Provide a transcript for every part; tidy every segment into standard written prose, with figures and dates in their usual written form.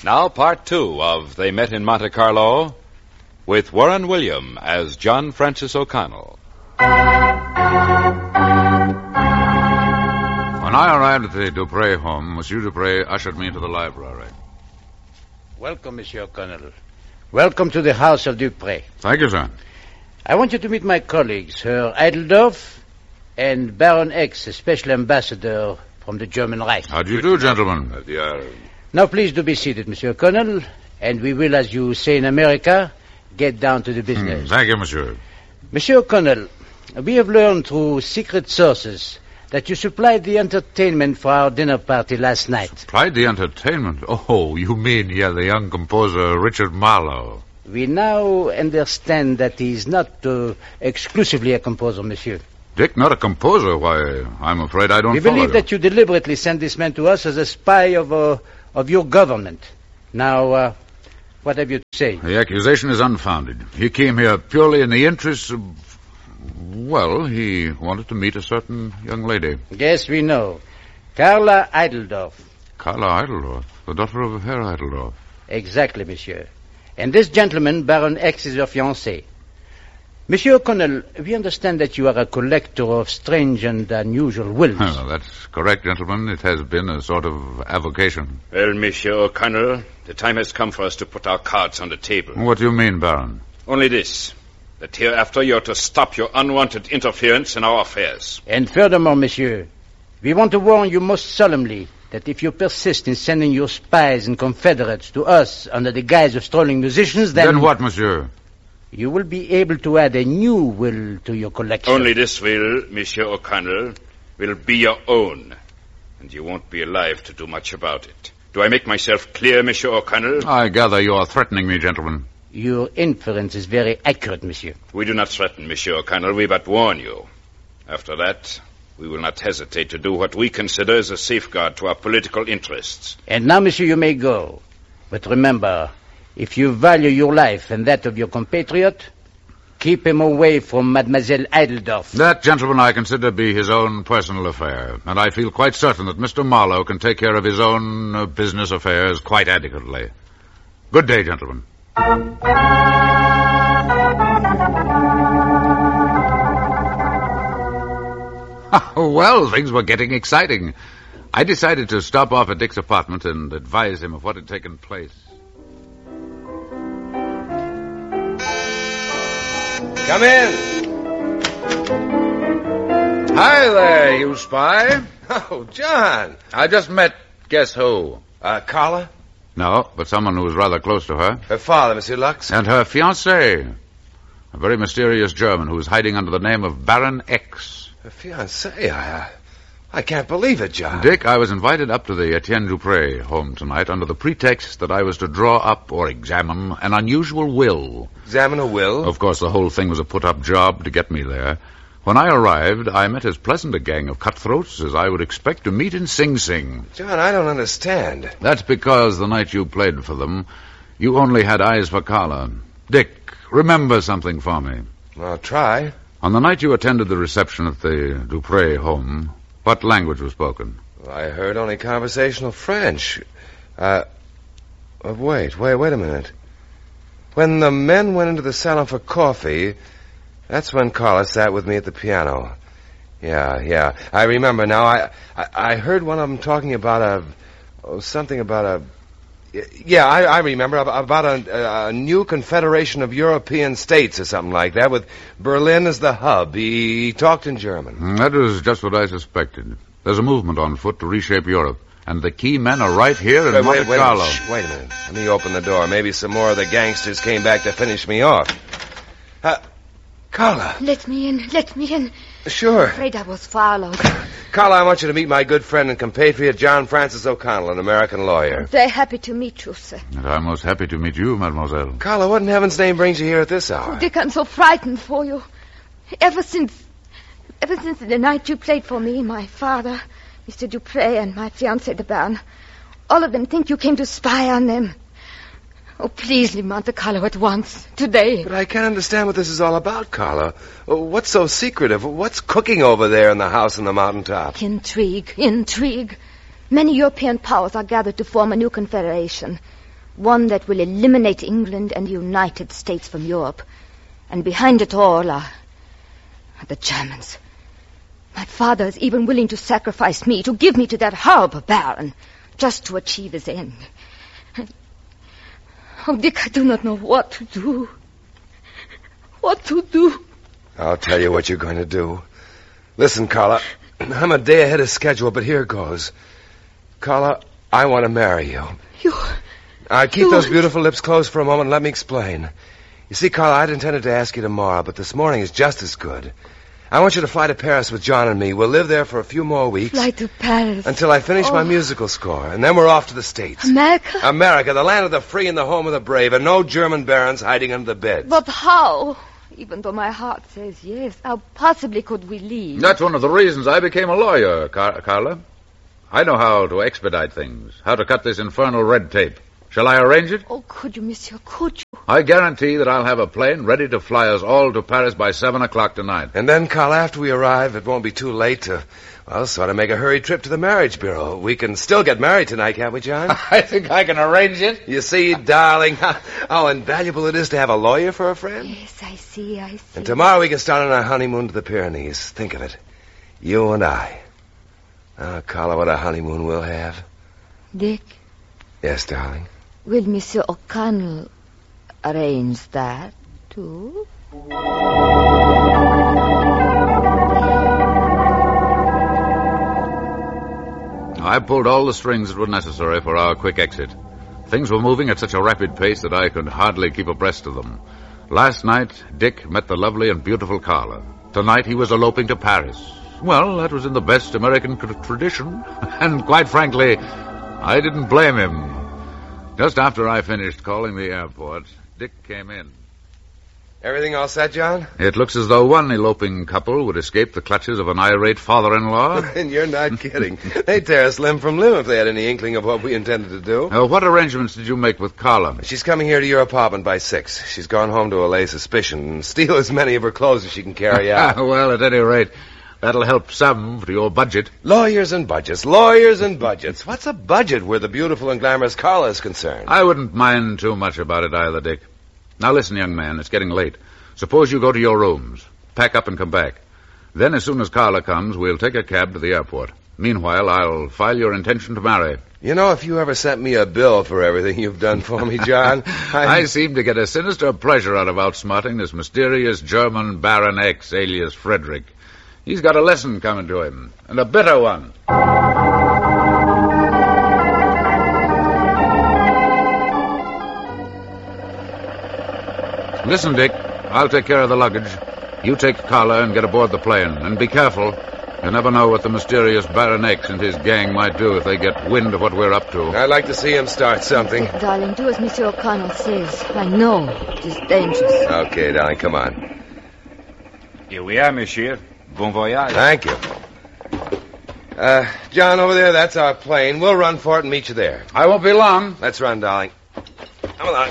Now part 2 of They Met in Monte Carlo with Warren William as John Francis O'Connell. When I arrived at the Dupre home, Monsieur Dupre ushered me into the library. Welcome, Monsieur O'Connell. Welcome to the house of Dupre. Thank you, sir. I want you to meet my colleagues, Herr Eideldorf and Baron X, a special ambassador from the German Reich. How do you do, gentlemen? Now, please do be seated, Monsieur O'Connell, and we will, as you say in America, get down to the business. Thank you, monsieur. Monsieur O'Connell, we have learned through secret sources that you supplied the entertainment for our dinner party last night. Supplied the entertainment? Oh, you mean, the young composer Richard Marlowe. We now understand that he is not exclusively a composer, monsieur. Dick, not a composer? Why, I'm afraid I don't We follow believe you. that you deliberately sent this man to us as a spy of your government. Now, what have you to say? The accusation is unfounded. He came here purely in the interests of... Well, he wanted to meet a certain young lady. Yes, we know. Carla Eideldorf. Carla Eideldorf, the daughter of Herr Eideldorf. Exactly, monsieur. And this gentleman, Baron X, is your fiancé. Monsieur O'Connell, we understand that you are a collector of strange and unusual wills. Oh, that's correct, gentlemen. It has been a sort of avocation. Well, Monsieur O'Connell, the time has come for us to put our cards on the table. What do you mean, Baron? Only this, that hereafter you're to stop your unwanted interference in our affairs. And furthermore, monsieur, we want to warn you most solemnly that if you persist in sending your spies and confederates to us under the guise of strolling musicians, then... Then what, monsieur? You will be able to add a new will to your collection. Only this will, Monsieur O'Connell, will be your own. And you won't be alive to do much about it. Do I make myself clear, Monsieur O'Connell? I gather you are threatening me, gentlemen. Your inference is very accurate, monsieur. We do not threaten, Monsieur O'Connell. We but warn you. After that, we will not hesitate to do what we consider as a safeguard to our political interests. And now, monsieur, you may go. But remember... if you value your life and that of your compatriot, keep him away from Mademoiselle Eideldorf. That, gentleman, I consider to be his own personal affair, and I feel quite certain that Mr. Marlowe can take care of his own business affairs quite adequately. Good day, gentlemen. Well, things were getting exciting. I decided to stop off at Dick's apartment and advise him of what had taken place. Come in. Hi there, you spy. Oh, John. I just met, guess who? Carla? No, but someone who was rather close to her. Her father, Monsieur Lux? And her fiancé. A very mysterious German who is hiding under the name of Baron X. Her fiancé? I can't believe it, John. Dick, I was invited up to the Etienne Dupre home tonight under the pretext that I was to draw up or examine an unusual will. Examine a will? Of course, the whole thing was a put-up job to get me there. When I arrived, I met as pleasant a gang of cutthroats as I would expect to meet in Sing Sing. John, I don't understand. That's because the night you played for them, you only had eyes for Carla. Dick, remember something for me. I'll try. On the night you attended the reception at the Dupre home, what language was spoken? I heard only conversational French. Wait a minute. When the men went into the salon for coffee, that's when Carla sat with me at the piano. Yeah. I remember now. I heard one of them talking about something about a... Yeah, I remember about a new confederation of European states or something like that, with Berlin as the hub. He talked in German. That was just what I suspected. There's a movement on foot to reshape Europe, and the key men are right here in Monte Carlo. Wait a minute. Let me open the door. Maybe some more of the gangsters came back to finish me off. Carla. Let me in. Sure. I'm afraid I was followed. Carla, I want you to meet my good friend and compatriot, John Francis O'Connell, an American lawyer. Very happy to meet you, sir. And I'm most happy to meet you, mademoiselle. Carla, what in heaven's name brings you here at this hour? Oh, Dick, I'm so frightened for you. Ever since the night you played for me, my father, Mr. Dupre, and my fiancé, the Baron, all of them think you came to spy on them. Oh, please leave Monte Carlo at once, today. But I can't understand what this is all about, Carla. What's so secretive? What's cooking over there in the house on the mountaintop? Intrigue. Many European powers are gathered to form a new confederation. One that will eliminate England and the United States from Europe. And behind it all are the Germans. My father is even willing to sacrifice me, to give me to that horrible Baron, just to achieve his end. Oh, Dick, I do not know what to do. What to do? I'll tell you what you're going to do. Listen, Carla, I'm a day ahead of schedule, but here goes. Carla, I want to marry you. You... Keep those beautiful lips closed for a moment and let me explain. You see, Carla, I'd intended to ask you tomorrow, but this morning is just as good. I want you to fly to Paris with John and me. We'll live there for a few more weeks. Fly to Paris? Until I finish my musical score, and then we're off to the States. America? America, the land of the free and the home of the brave, and no German barons hiding under the beds. But how? Even though my heart says yes, how possibly could we leave? That's one of the reasons I became a lawyer, Carla. I know how to expedite things, how to cut this infernal red tape. Shall I arrange it? Oh, could you, monsieur, could you? I guarantee that I'll have a plane ready to fly us all to Paris by 7 o'clock tonight. And then, Carl, after we arrive, it won't be too late to, sort of make a hurried trip to the marriage bureau. We can still get married tonight, can't we, John? I think I can arrange it. You see, darling, how invaluable it is to have a lawyer for a friend. Yes, I see. And tomorrow we can start on our honeymoon to the Pyrenees. Think of it. You and I. Oh, Carla, what a honeymoon we'll have. Dick? Yes, darling? Will Monsieur O'Connell arrange that, too? I pulled all the strings that were necessary for our quick exit. Things were moving at such a rapid pace that I could hardly keep abreast of them. Last night, Dick met the lovely and beautiful Carla. Tonight, he was eloping to Paris. Well, that was in the best American tradition, and quite frankly, I didn't blame him. Just after I finished calling the airport, Dick came in. Everything all set, John? It looks as though one eloping couple would escape the clutches of an irate father-in-law. And you're not kidding. They'd tear us limb from limb if they had any inkling of what we intended to do. What arrangements did you make with Carla? She's coming here to your apartment by 6. She's gone home to allay suspicion and steal as many of her clothes as she can carry out. Well, at any rate, that'll help some for your budget. Lawyers and budgets. What's a budget where the beautiful and glamorous Carla is concerned? I wouldn't mind too much about it either, Dick. Now listen, young man, it's getting late. Suppose you go to your rooms, pack up and come back. Then as soon as Carla comes, we'll take a cab to the airport. Meanwhile, I'll file your intention to marry. You know, if you ever sent me a bill for everything you've done for me, John, I seem to get a sinister pleasure out of outsmarting this mysterious German Baron X, alias Frederick. He's got a lesson coming to him, and a bitter one. Listen, Dick, I'll take care of the luggage. You take Carla and get aboard the plane, and be careful. You never know what the mysterious Baron X and his gang might do if they get wind of what we're up to. I'd like to see him start something. Darling, do as Monsieur O'Connell says. I know it is dangerous. Okay, darling, come on. Here we are, monsieur. Bon voyage. Thank you. John, over there, that's our plane. We'll run for it and meet you there. I won't be long. Let's run, darling. Come along.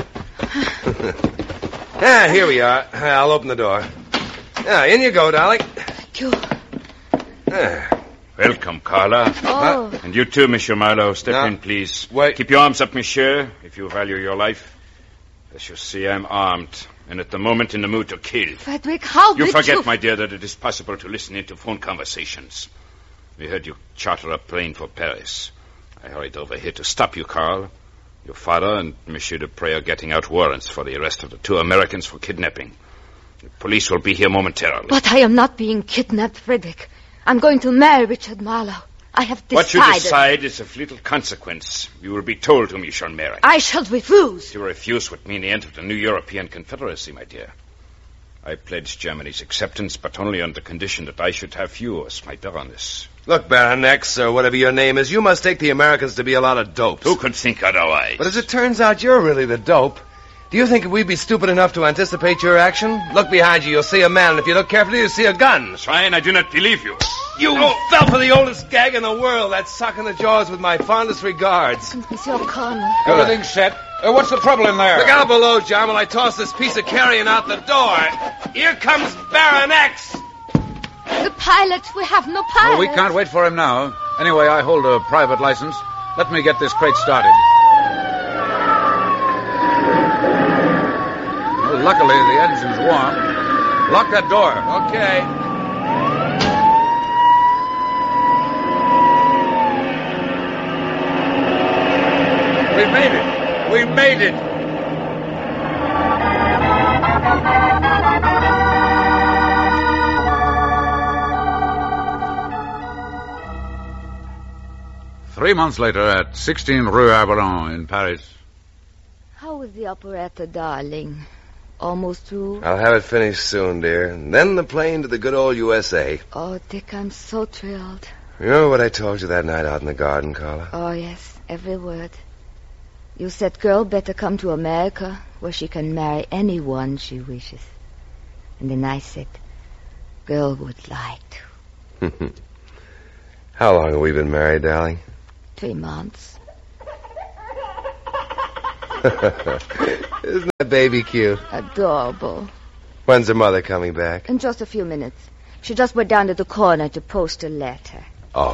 Here we are. I'll open the door. In you go, darling. Thank you. Welcome, Carla. Oh. And you too, Monsieur Marlowe. Step in, please. Wait. Keep your arms up, monsieur, if you value your life. As you see, I'm armed, and at the moment in the mood to kill. Frederick, how You did forget, my dear, that it is possible to listen into phone conversations. We heard you charter a plane for Paris. I hurried over here to stop you, Carl. Your father and Monsieur Dupré are getting out warrants for the arrest of the 2 Americans for kidnapping. The police will be here momentarily. But I am not being kidnapped, Frederick. I'm going to marry Richard Marlowe. I have decided. What you decide is of little consequence. You will be told whom you shall marry. I shall refuse. To refuse would mean the end of the new European Confederacy, my dear. I pledged Germany's acceptance, but only on the condition that I should have you as my Baroness. Look, Baron X, or whatever your name is, you must take the Americans to be a lot of dopes. Who could think otherwise? But as it turns out, you're really the dope. Do you think we'd be stupid enough to anticipate your action? Look behind you, you'll see a man, and if you look carefully, you'll see a gun. Fine, I do not believe you. You fell for the oldest gag in the world, that sock in the jaws with my fondest regards. Monsieur O'Connell. Everything's set. What's the trouble in there? Look out below, John, while I toss this piece of carrion out the door. Here comes Baron X. The pilot. We have no pilot. Oh, we can't wait for him now. Anyway, I hold a private license. Let me get this crate started. luckily, the engine's warm. Lock that door. Okay. We made it. We made it. Three months later, at 16 Rue Arbaron in Paris. How was the operetta, darling? Almost through? I'll have it finished soon, dear. And then the plane to the good old USA. Oh, Dick, I'm so thrilled. Remember what I told you that night out in the garden, Carla? Oh, yes, every word. You said girl better come to America, where she can marry anyone she wishes. And then I said, girl would like to. How long have we been married, darling? 3 months. Isn't that baby cute? Adorable. When's her mother coming back? In just a few minutes. She just went down to the corner to post a letter.